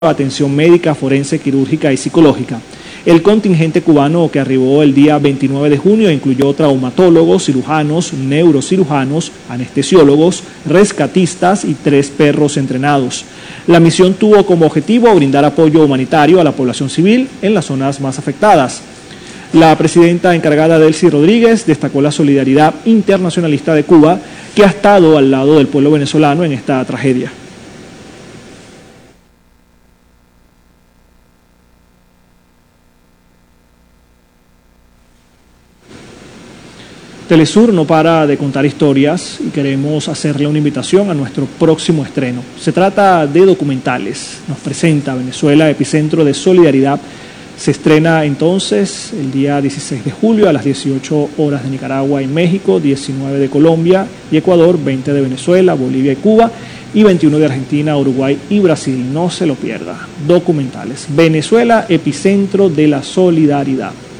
atención médica, forense, quirúrgica y psicológica. El contingente cubano que arribó el día 29 de junio incluyó traumatólogos, cirujanos, neurocirujanos, anestesiólogos, rescatistas y 3 perros entrenados. La misión tuvo como objetivo brindar apoyo humanitario a la población civil en las zonas más afectadas. La presidenta encargada, Delcy Rodríguez, destacó la solidaridad internacionalista de Cuba, que ha estado al lado del pueblo venezolano en esta tragedia. Telesur no para de contar historias y queremos hacerle una invitación a nuestro próximo estreno. Se trata de documentales. Nos presenta Venezuela, epicentro de solidaridad. Se estrena entonces el día 16 de julio a las 18 horas de Nicaragua y México, 19 de Colombia y Ecuador, 20 de Venezuela, Bolivia y Cuba y 21 de Argentina, Uruguay y Brasil. No se lo pierda. Documentales. Venezuela, epicentro de la solidaridad.